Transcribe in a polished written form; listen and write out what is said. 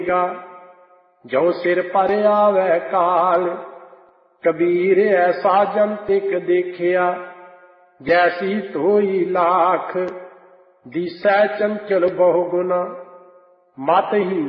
ਜੋ ਸਿਰ ਪਰ ਆਵੈ ਕਾਲ। ਕਬੀਰ ਐਸਾ ਜੰਤਿਕ ਦੇਖਿਆ, ਜੈਸੀ ਧੋਈ ਲਾਖ। ਦਿਸੈ ਚੰਚਲ ਬਹੁ ਗੁਣਾ, ਮਤਹੀਨ